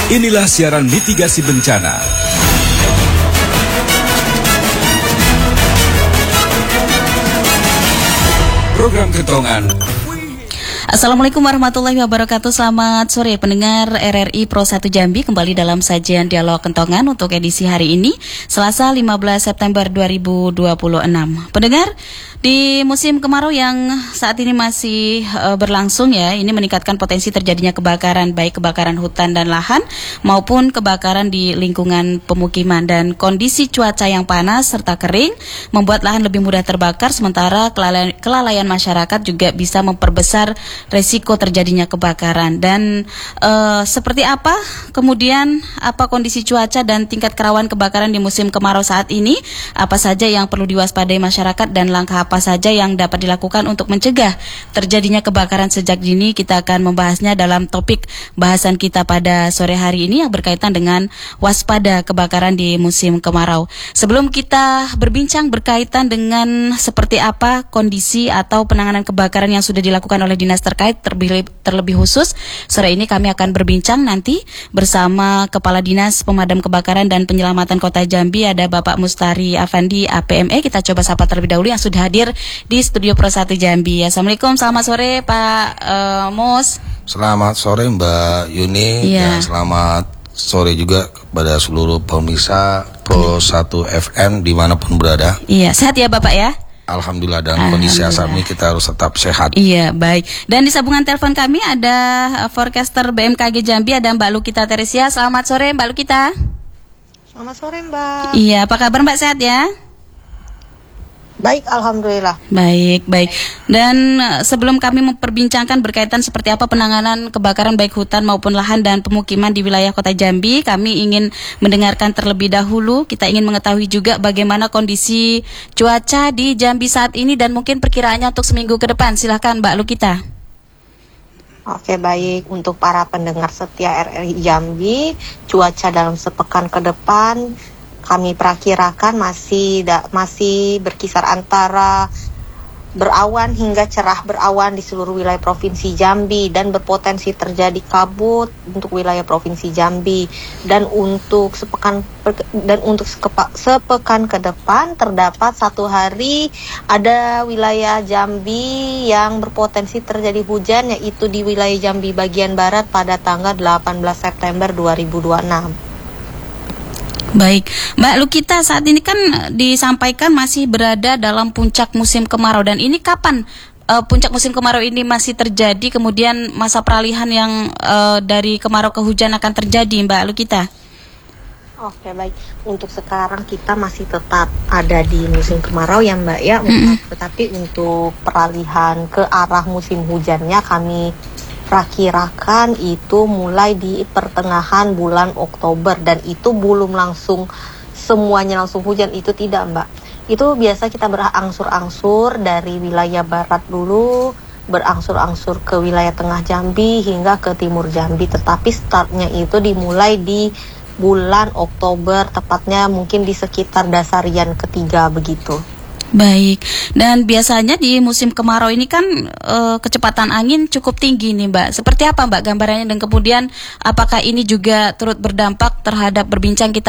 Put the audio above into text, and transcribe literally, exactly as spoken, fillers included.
Inilah siaran mitigasi bencana. Program Kentongan. Assalamualaikum warahmatullahi wabarakatuh. Selamat sore pendengar R R I Pro satu Jambi. Kembali dalam sajian Dialog Kentongan untuk edisi hari ini, Selasa lima belas September dua ribu dua puluh enam. Pendengar, di musim kemarau yang saat ini masih uh, berlangsung ya, ini meningkatkan potensi terjadinya kebakaran, baik kebakaran hutan dan lahan maupun kebakaran di lingkungan pemukiman. Dan kondisi cuaca yang panas serta kering membuat lahan lebih mudah terbakar, sementara kelalaian, kelalaian masyarakat juga bisa memperbesar resiko terjadinya kebakaran. Dan uh, seperti apa kemudian apa kondisi cuaca dan tingkat kerawan kebakaran di musim kemarau saat ini? Apa saja yang perlu diwaspadai masyarakat dan langkah apa saja yang dapat dilakukan untuk mencegah terjadinya kebakaran sejak dini? Kita akan membahasnya dalam topik bahasan kita pada sore hari ini yang berkaitan dengan waspada kebakaran di musim kemarau. Sebelum kita berbincang berkaitan dengan seperti apa kondisi atau penanganan kebakaran yang sudah dilakukan oleh dinas terkait, terlebih, terlebih khusus sore ini kami akan berbincang nanti bersama Kepala Dinas Pemadam Kebakaran dan Penyelamatan Kota Jambi, ada Bapak Mustari Afandi A P M E. Kita coba sapa terlebih dahulu yang sudah hadir di studio Pro satu Jambi. Assalamualaikum, selamat sore Pak uh, Mus. Selamat sore Mbak Yuni, ya. Dan selamat sore juga kepada seluruh pemirsa Pro satu F M dimanapun berada. Iya, sehat ya Bapak ya? Alhamdulillah, dalam kondisi asam ini kita harus tetap sehat. Iya, baik. Dan di sambungan telepon kami ada uh, forecaster B M K G Jambi, ada Mbak Lukita Teresia. Selamat sore Mbak Lukita. Selamat sore Mbak. Iya, apa kabar Mbak, sehat ya? Baik, alhamdulillah. Baik, baik. Dan uh, sebelum kami memperbincangkan berkaitan seperti apa penanganan kebakaran baik hutan maupun lahan dan pemukiman di wilayah Kota Jambi, kami ingin mendengarkan terlebih dahulu. Kita ingin mengetahui juga bagaimana kondisi cuaca di Jambi saat ini dan mungkin perkiraannya untuk seminggu ke depan. Silahkan Mbak Lukita. Oke, baik. Untuk para pendengar setia R R I Jambi, cuaca dalam sepekan ke depan kami perakirakan masih da, masih berkisar antara berawan hingga cerah berawan di seluruh wilayah Provinsi Jambi dan berpotensi terjadi kabut untuk wilayah Provinsi Jambi. Dan untuk sepekan dan untuk sekepa, sepekan ke depan terdapat satu hari ada wilayah Jambi yang berpotensi terjadi hujan, yaitu di wilayah Jambi bagian barat pada tanggal delapan belas September dua ribu dua puluh enam. Baik, Mbak Lukita, saat ini kan disampaikan masih berada dalam puncak musim kemarau, dan ini kapan uh, puncak musim kemarau ini masih terjadi, kemudian masa peralihan yang uh, dari kemarau ke hujan akan terjadi, Mbak Lukita? Oke, baik. Untuk sekarang kita masih tetap ada di musim kemarau ya Mbak ya, mm-hmm. Tetapi untuk peralihan ke arah musim hujannya kami perakirakan itu mulai di pertengahan bulan Oktober, dan itu belum langsung semuanya langsung hujan, itu tidak Mbak. Itu biasa kita berangsur-angsur dari wilayah barat dulu, berangsur-angsur ke wilayah tengah Jambi hingga ke timur Jambi, tetapi startnya itu dimulai di bulan Oktober, tepatnya mungkin di sekitar dasarian ketiga begitu. Baik, dan biasanya di musim kemarau ini kan e, kecepatan angin cukup tinggi nih Mbak. Seperti apa Mbak gambarannya, dan kemudian apakah ini juga turut berdampak terhadap berbincang kita